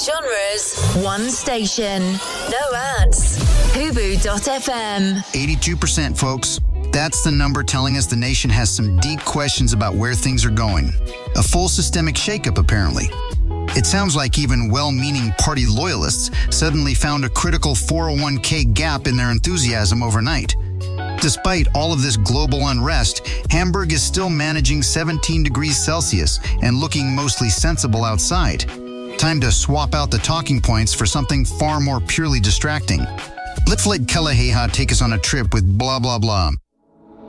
genres, one station. No ads. Hubu.fm. 82%, folks. That's the number telling us the nation has some deep questions about where things are going. A full systemic shakeup, apparently. It sounds like even well-meaning party loyalists suddenly found a critical 401k gap in their enthusiasm overnight. Despite all of this global unrest, Hamburg is still managing 17 degrees Celsius and looking mostly sensible outside. Time to swap out the talking points for something far more purely distracting. Let's let Kalaheha take us on a trip with blah blah blah.